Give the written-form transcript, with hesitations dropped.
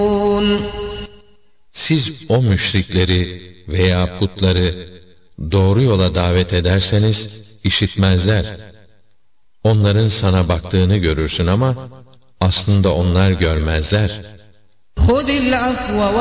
Siz o müşrikleri veya putları doğru yola davet ederseniz işitmezler. Onların sana baktığını görürsün ama aslında onlar görmezler.